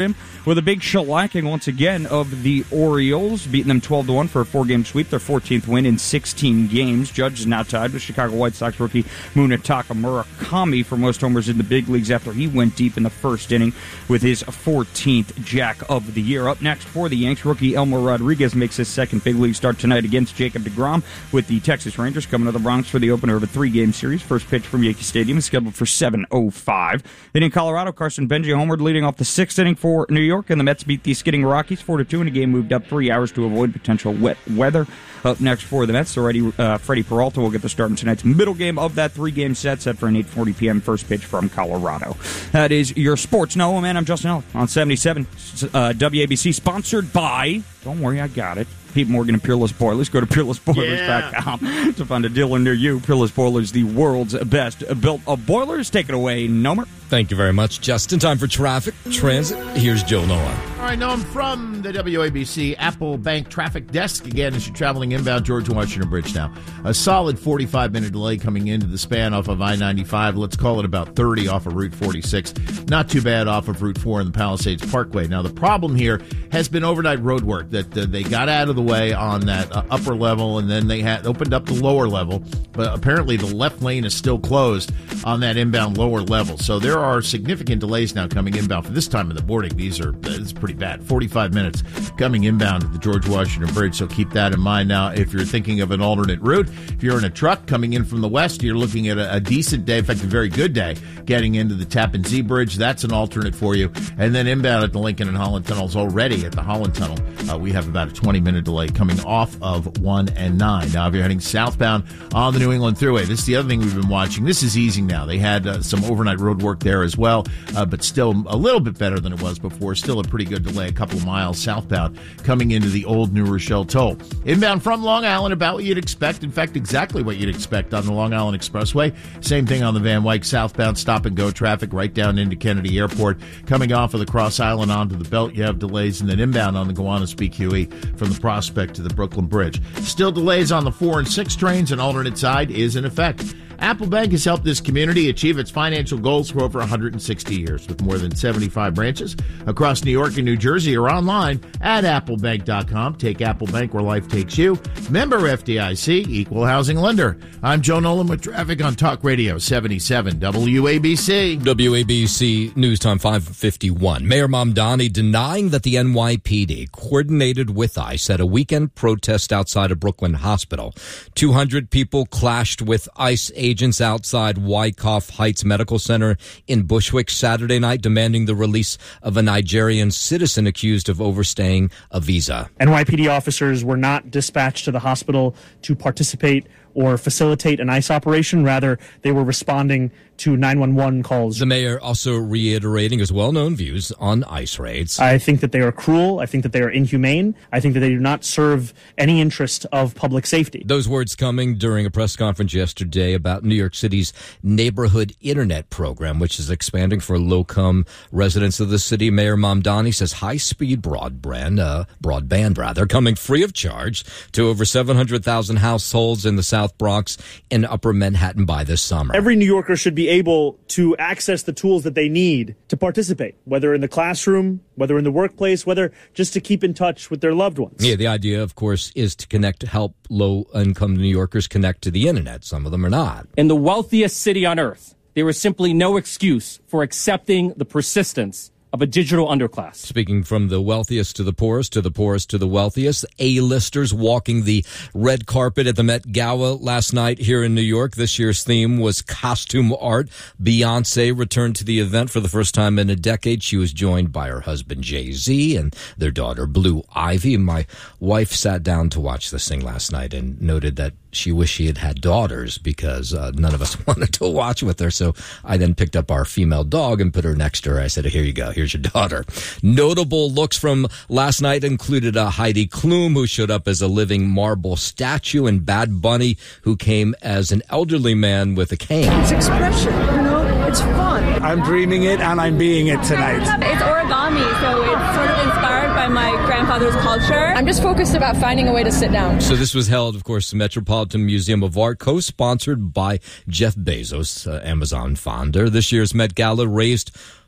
with a big shellacking once again of the Orioles, beating them 12-1 for a 4-game sweep, their 14th win in 16 games. Judge is now tied with Chicago White Sox rookie Munetaka Murakami for most homers in the big leagues after he went deep in the first inning with his 14th jack of the year. Up next for the Yanks, rookie Elmer Rodriguez makes his second big league start tonight against Jacob deGrom with the Texas Rangers coming to the Bronx for the opener of a 3-game series. First pitch from Yankee Stadium is scheduled for 7:05. Then in Colorado, Carson Benji homered leading off the 6th inning for New York, and the Mets beat the skidding Rockies 4-2 in a game moved up 3 hours to avoid potential wet weather. Up next for the Mets, Freddie Peralta will get the start in tonight's middle game of that 3-game set for an 8:40 p.m. first pitch from Colorado. That is your sports. No, man, I'm Justin Ellick on 77 WABC, sponsored by, don't worry, I got it, Pete Morgan and Peerless Boilers. Go to peerlessboilers.com to find a dealer near you. Peerless Boilers, the world's best built of boilers. Take it away, Nomer. Thank you very much, Justin. Time for traffic transit. Here's Joe Nolan. All right, Noam from the WABC Apple Bank Traffic Desk. Again, as you're traveling inbound George Washington Bridge now. A solid 45-minute delay coming into the span off of I-95. Let's call it about 30 off of Route 46. Not too bad off of Route 4 in the Palisades Parkway. Now, the problem here has been overnight road work that they got out of the way on that upper level, and then they had opened up the lower level. But apparently the left lane is still closed on that inbound lower level. So there are significant delays now coming inbound for this time of the morning. It's pretty bad. 45 minutes coming inbound at the George Washington Bridge, so keep that in mind. Now, if you're thinking of an alternate route, if you're in a truck coming in from the west, you're looking at a decent day, in fact, a very good day, getting into the Tappan Zee Bridge. That's an alternate for you. And then inbound at the Lincoln and Holland Tunnels already at the Holland Tunnel. We have about a 20-minute delay coming off of 1 and 9. Now, if you're heading southbound on the New England Thruway, this is the other thing we've been watching. This is easing now. They had some overnight road work there as well, but still a little bit better than it was before. Still a pretty good delay, a couple of miles southbound coming into the old New Rochelle toll. Inbound from Long Island, about what you'd expect. In fact, exactly what you'd expect on the Long Island Expressway. Same thing on the Van Wyck southbound stop-and-go traffic right down into Kennedy Airport. Coming off of the Cross Island onto the Belt, you have delays, and then inbound on the Gowanus BQE from the Prospect to the Brooklyn Bridge. Still delays on the 4 and 6 trains. An alternate side is in effect. Apple Bank has helped this community achieve its financial goals for over 160 years with more than 75 branches across New York and New Jersey, or online at applebank.com. Take Apple Bank where life takes you. Member FDIC, equal housing lender. I'm Joe Nolan with traffic on Talk Radio 77 WABC. WABC News Time 5:51. Mayor Mamdani denying that the NYPD coordinated with ICE at a weekend protest outside of Brooklyn Hospital. 200 people clashed with ICE agents outside Wyckoff Heights Medical Center in Bushwick Saturday night, demanding the release of a Nigerian citizen accused of overstaying a visa. NYPD officers were not dispatched to the hospital to participate or facilitate an ICE operation. Rather, they were responding to 911 calls. The mayor also reiterating his well-known views on ICE raids. I think that they are cruel. I think that they are inhumane. I think that they do not serve any interest of public safety. Those words coming during a press conference yesterday about New York City's neighborhood internet program, which is expanding for low-income residents of the city. Mayor Mamdani says high-speed broadband, coming free of charge to over 700,000 households in the South Bronx and Upper Manhattan by this summer. Every New Yorker should be able to access the tools that they need to participate, whether in the classroom, whether in the workplace, whether just to keep in touch with their loved ones. Yeah, the idea, of course, is to help low-income New Yorkers connect to the internet. Some of them are not. In the wealthiest city on earth, there is simply no excuse for accepting the persistence of a digital underclass. Speaking from the wealthiest to the poorest, to the poorest to the wealthiest, A-listers walking the red carpet at the Met Gala last night here in New York. This year's theme was costume art. Beyonce returned to the event for the first time in a decade. She was joined by her husband Jay-Z and their daughter Blue Ivy. My wife sat down to watch this thing last night and noted that she wished she had had daughters because none of us wanted to watch with her. So I then picked up our female dog and put her next to her. I said, here you go. Here's your daughter. Notable looks from last night included Heidi Klum, who showed up as a living marble statue, and Bad Bunny, who came as an elderly man with a cane. It's expression, it's fun. I'm dreaming it and I'm being it tonight. It's origami, so it's sort of inspired by my grandfather's culture. I'm just focused about finding a way to sit down. So this was held, of course, the Metropolitan Museum of Art, co-sponsored by Jeff Bezos, Amazon founder. This year's Met Gala raised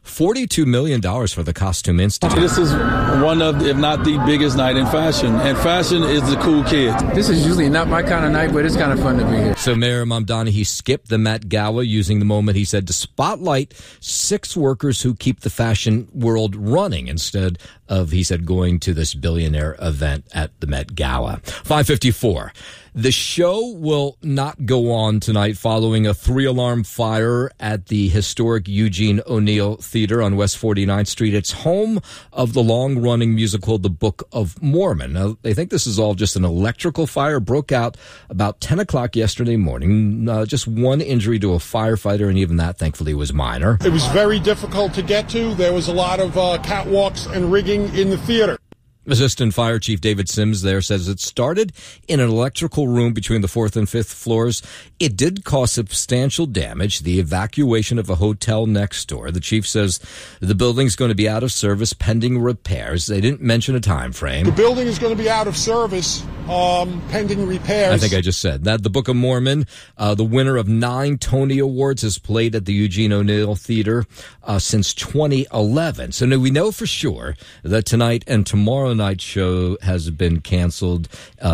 $42 million for the Costume Institute. This is one of, if not the biggest night in fashion, and fashion is the cool kid. This is usually not my kind of night, but it's kind of fun to be here. So Mayor Mamdani skipped the Met Gala, using the moment, he said, to spotlight 6 workers who keep the fashion world running instead of, he said, going to this billionaire event at the Met Gala. 5:54. The show will not go on tonight following a 3-alarm fire at the historic Eugene O'Neill Theater on West 49th Street. It's home of the long-running musical The Book of Mormon. Now, they think this is all just an electrical fire. Broke out about 10 o'clock yesterday morning. Just one injury to a firefighter, and even that, thankfully, was minor. It was very difficult to get to. There was a lot of catwalks and rigging in the theater. Assistant Fire Chief David Sims there says it started in an electrical room between the 4th and 5th floors. It did cause substantial damage, the evacuation of a hotel next door. The chief says the building's going to be out of service pending repairs. They didn't mention a time frame. The building is going to be out of service pending repairs. I think I just said that. The Book of Mormon, the winner of 9 Tony Awards, has played at the Eugene O'Neill Theater since 2011. So now we know for sure that tonight and tomorrow night show has been canceled.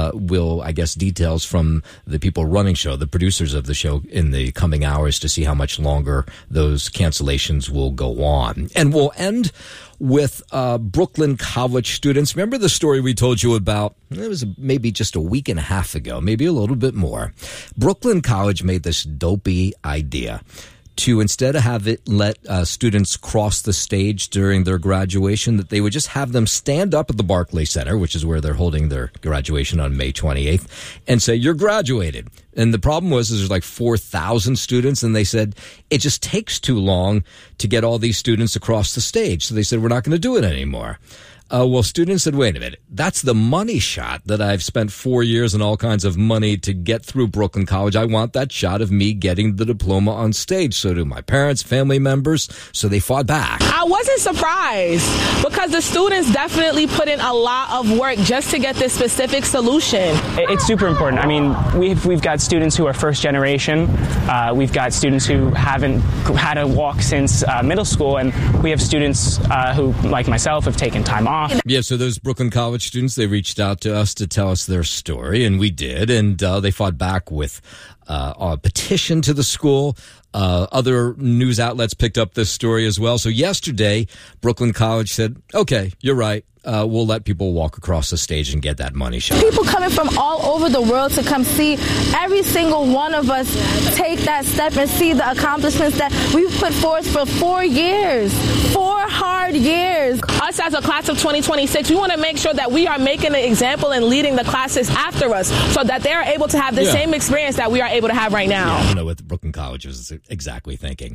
Details from the people running show, the producers of the show, in the coming hours to see how much longer those cancellations will go on. And we'll end with Brooklyn College students. Remember the story we told you about? It was maybe just a week and a half ago, maybe a little bit more. Brooklyn College made this dopey idea to, instead of have it let students cross the stage during their graduation, that they would just have them stand up at the Barclays Center, which is where they're holding their graduation on May 28th, and say, "You're graduated." And the problem was there's like 4,000 students, and they said it just takes too long to get all these students across the stage. So they said, we're not going to do it anymore. Well, students said, wait a minute, that's the money shot that I've spent 4 years and all kinds of money to get through Brooklyn College. I want that shot of me getting the diploma on stage. So do my parents, family members. So they fought back. I wasn't surprised because the students definitely put in a lot of work just to get this specific solution. It's super important. I mean, we've got students who are first generation. We've got students who haven't had a walk since middle school. And we have students who, like myself, have taken time off. Yeah, so those Brooklyn College students, they reached out to us to tell us their story, and we did, and they fought back with a petition to the school. Other news outlets picked up this story as well. So yesterday, Brooklyn College said, okay, you're right. We'll let people walk across the stage and get that money shot. People coming from all over the world to come see every single one of us take that step and see the accomplishments that we've put forth for 4 years. 4 hard years. Us as a class of 2026, we want to make sure that we are making an example and leading the classes after us so that they are able to have the same experience that we are able to have right now. I don't know what the Brooklyn College was exactly thinking.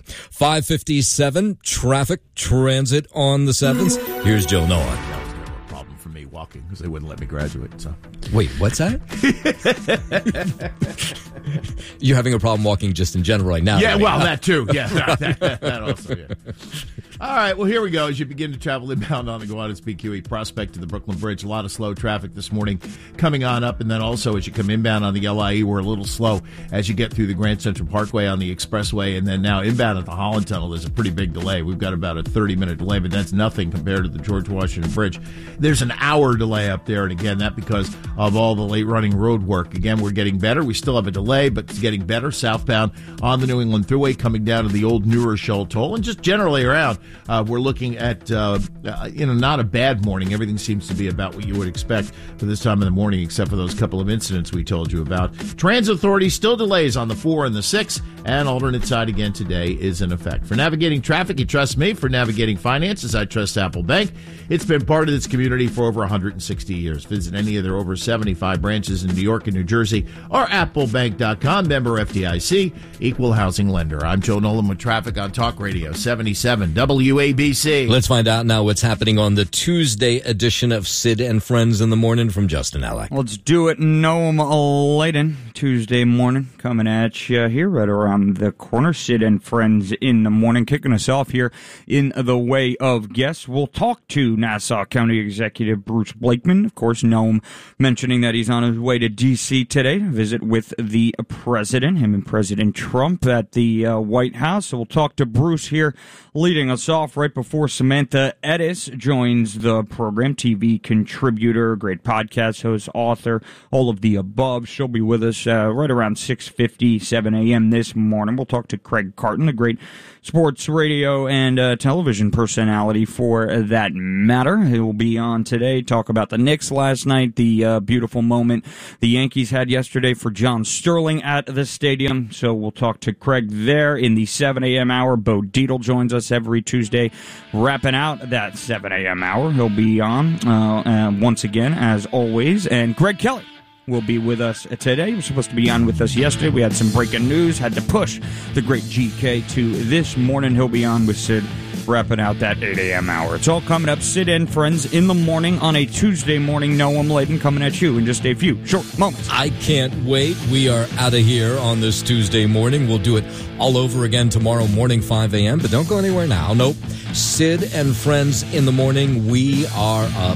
5:57, traffic, transit on the 7th. Here's Joe Nolan. For me walking because they wouldn't let me graduate. So wait, what's that? You're having a problem walking just in general right now. Yeah, right? well, that too. Yeah, that also. Yeah. All right, well, here we go. As you begin to travel inbound on the Gowanus BQE Prospect to the Brooklyn Bridge, a lot of slow traffic this morning coming on up, and then also as you come inbound on the LIE, we're a little slow as you get through the Grand Central Parkway on the Expressway, and then now inbound at the Holland Tunnel, there's a pretty big delay. We've got about a 30-minute delay, but that's nothing compared to the George Washington Bridge. There's an hour delay up there, and again, that because of all the late-running road work. Again, we're getting better. We still have a delay, but it's getting better southbound on the New England Thruway coming down to the old New Rochelle Toll, and just generally around. We're looking at, not a bad morning. Everything seems to be about what you would expect for this time of the morning, except for those couple of incidents we told you about. Transit Authority still delays on the 4 and the 6, and alternate side again today is in effect. For navigating traffic, you trust me. For navigating finances, I trust Apple Bank. It's been part of this community for over 160 years. Visit any of their over 75 branches in New York and New Jersey or applebank.com. Member FDIC, equal housing lender. I'm Joe Nolan with traffic on Talk Radio 77 WABC. Let's find out now what's happening on the Tuesday edition of Sid and Friends in the Morning from Justin Alec. Let's do it. Noam Layden, Tuesday morning, coming at you here right around around the corner. Sid and Friends in the morning. Kicking us off here in the way of guests, we'll talk to Nassau County Executive Bruce Blakeman. Of course, Noam mentioning that he's on his way to D.C. today to visit with the president, him and President Trump at the White House. So we'll talk to Bruce here, leading us off right before Samantha Edis joins the program. TV contributor, great podcast host, author, all of the above. She'll be with us right around 6:50, 7 a.m. this morning. We'll talk to Craig Carton, the great sports radio and television personality for that matter. He will be on today, talk about the Knicks last night, the beautiful moment the Yankees had yesterday for John Sterling at the stadium. So we'll talk to Craig there in the 7 a.m. hour. Bo Dietl joins us every Tuesday, wrapping out that 7 a.m. hour. He'll be on once again, as always. And Greg Kelly will be with us today. He was supposed to be on with us yesterday. We had some breaking news, had to push the great GK to this morning. He'll be on with Sid, wrapping out that 8 a.m. hour. It's all coming up. Sid and Friends in the morning on a Tuesday morning. Noam Laden coming at you in just a few short moments. I can't wait. We are out of here on this Tuesday morning. We'll do it all over again tomorrow morning, 5 a.m., but don't go anywhere now. Nope. Sid and Friends in the morning. We are up.